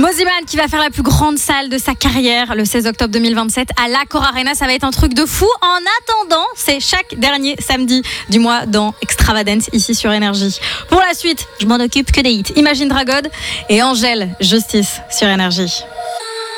Mosiman qui va faire la plus grande salle de sa carrière le 16 octobre 2027 à l'Accor Arena. Ça va être un truc de fou. En attendant, c'est chaque dernier samedi du mois dans Extravagance ici sur Énergie. Pour la suite, je m'en occupe que des hits. Imagine Dragon et Angèle Justice sur Énergie.